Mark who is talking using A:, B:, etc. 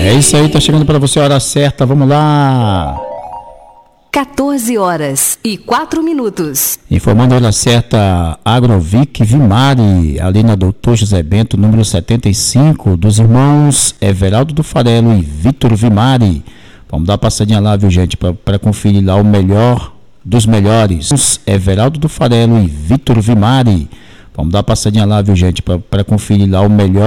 A: É isso aí, tá chegando para você a hora certa, vamos lá.
B: 14h04.
A: Informando a hora certa, Agrovic Vimari, ali na Doutor José Bento, número 75, dos irmãos Everaldo do Farelo e Vitor Vimari. Vamos dar uma passadinha lá, viu, gente, para conferir lá o melhor dos melhores. Everaldo do Farelo e Vitor Vimari. Vamos dar uma passadinha lá, viu, gente, para conferir lá o melhor